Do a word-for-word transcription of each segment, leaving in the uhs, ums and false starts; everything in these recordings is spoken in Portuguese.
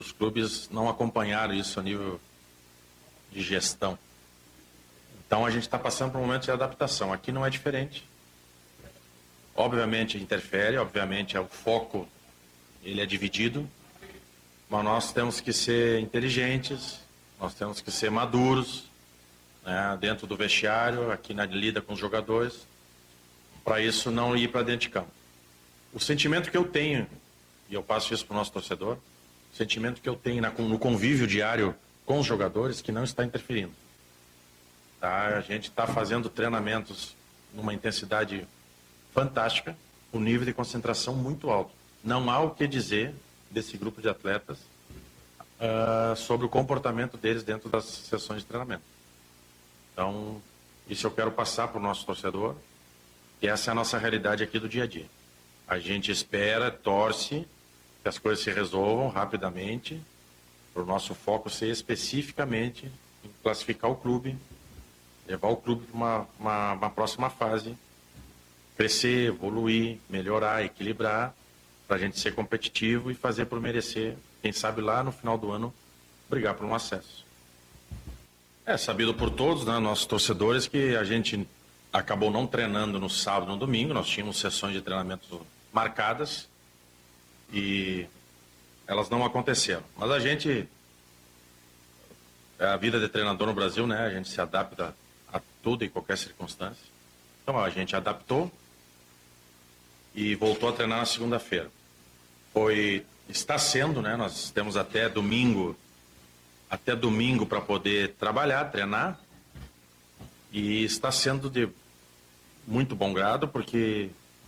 Os clubes não acompanharam isso a nível de gestão. Então a gente está passando por um momento de adaptação. Aqui não é diferente. Obviamente interfere, obviamente é o foco, ele é dividido, mas nós temos que ser inteligentes, nós temos que ser maduros, né, dentro do vestiário, aqui na lida com os jogadores, para isso não ir para dentro de campo. O sentimento que eu tenho, e eu passo isso para o nosso torcedor, o sentimento que eu tenho na, no convívio diário com os jogadores, que não está interferindo. Tá? A gente está fazendo treinamentos numa intensidade fantástica, um nível de concentração muito alto. Não há o que dizer desse grupo de atletas uh, sobre o comportamento deles dentro das sessões de treinamento. Então, isso eu quero passar para o nosso torcedor, que essa é a nossa realidade aqui do dia a dia. A gente espera, torce, que as coisas se resolvam rapidamente, para o nosso foco ser especificamente em classificar o clube, levar o clube para uma, uma, uma próxima fase, crescer, evoluir, melhorar, equilibrar, para a gente ser competitivo e fazer por merecer, quem sabe lá no final do ano, brigar por um acesso. É sabido por todos, né, nossos torcedores, que a gente acabou não treinando no sábado e no domingo. Nós tínhamos sessões de treinamento marcadas e elas não aconteceram. Mas a gente, é a vida de treinador no Brasil, né, a gente se adapta a tudo e qualquer circunstância. Então a gente adaptou e voltou a treinar na segunda-feira. Foi, está sendo, né, nós temos até domingo, até domingo para poder trabalhar, treinar, e está sendo de muito bom grado, porque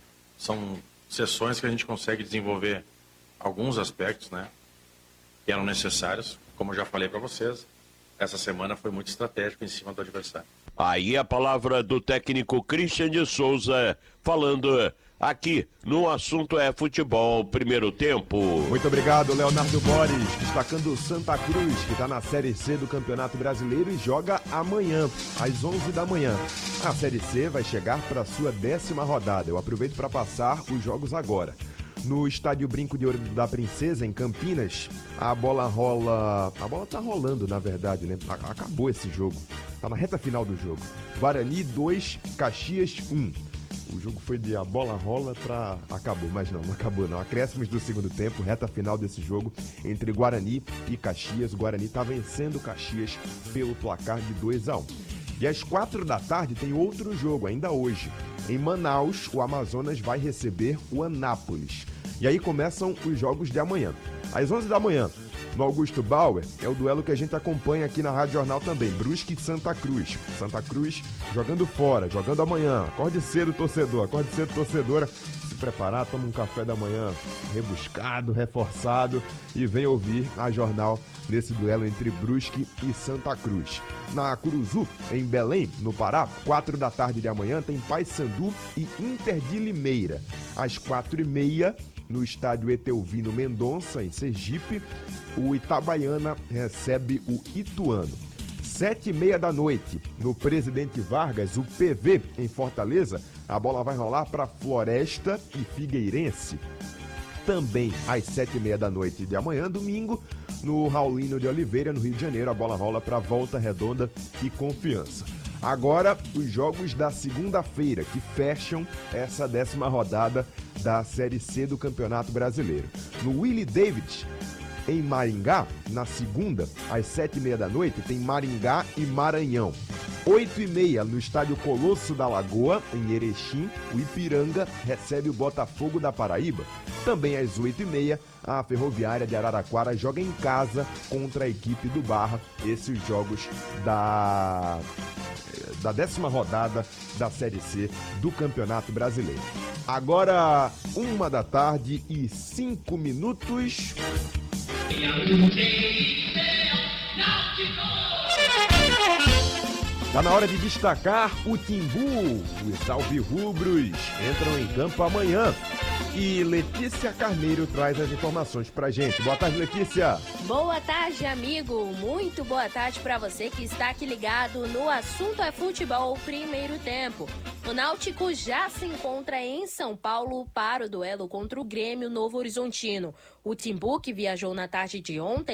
são sessões que a gente consegue desenvolver alguns aspectos, né, que eram necessários. Como eu já falei para vocês, essa semana foi muito estratégica em cima do adversário. Aí a palavra do técnico Christian de Souza, falando aqui no Assunto é Futebol, primeiro tempo. Muito obrigado, Leonardo Boris, destacando o Santa Cruz, que está na Série C do Campeonato Brasileiro e joga amanhã, às onze da manhã. A Série C vai chegar para a sua décima rodada. Eu aproveito para passar os jogos agora. No estádio Brinco de Ouro da Princesa, em Campinas, a bola rola... A bola tá rolando, na verdade, né? Acabou esse jogo. Tá na reta final do jogo. Guarani dois, Caxias um. O jogo foi de a bola rola pra... Acabou, mas não, não acabou não. Acréscimos do segundo tempo, reta final desse jogo entre Guarani e Caxias. O Guarani tá vencendo o Caxias pelo placar de dois a um. E às quatro da tarde tem outro jogo, ainda hoje. Em Manaus, o Amazonas vai receber o Anápolis. E aí começam os jogos de amanhã. Às onze da manhã, no Augusto Bauer, é o duelo que a gente acompanha aqui na Rádio Jornal também. Brusque e Santa Cruz. Santa Cruz jogando fora, jogando amanhã. Acorde cedo, torcedor. Acorde cedo, torcedora. Se preparar, toma um café da manhã rebuscado, reforçado e vem ouvir a Jornal nesse duelo entre Brusque e Santa Cruz. Na Curuzu, em Belém, no Pará, quatro da tarde de amanhã, tem Paysandu e Inter de Limeira. Às quatro e meia, no estádio Etelvino Mendonça, em Sergipe, o Itabaiana recebe o Ituano. Sete e meia da noite, no Presidente Vargas, o P V, em Fortaleza, a bola vai rolar para Floresta e Figueirense. Também às sete e meia da noite de amanhã, domingo, no Raulino de Oliveira, no Rio de Janeiro, a bola rola para Volta Redonda e Confiança. Agora, os jogos da segunda-feira, que fecham essa décima rodada da Série C do Campeonato Brasileiro. No Willie David, em Maringá, na segunda, às sete e meia da noite, tem Maringá e Maranhão. Oito e meia, no estádio Colosso da Lagoa, em Erechim, o Ipiranga recebe o Botafogo da Paraíba. Também às oito e meia, a Ferroviária de Araraquara joga em casa contra a equipe do Barra. Esses jogos da... da décima rodada da Série C do Campeonato Brasileiro. Agora, uma da tarde e cinco minutos. Tá na hora de destacar o Timbu. Os alvirrubros entram em campo amanhã. E Letícia Carneiro traz as informações pra gente. Boa tarde, Letícia. Boa tarde, amigo. Muito boa tarde para você que está aqui ligado no Assunto é Futebol Primeiro Tempo. O Náutico já se encontra em São Paulo para o duelo contra o Grêmio Novo Horizontino. O Timbu, que viajou na tarde de ontem,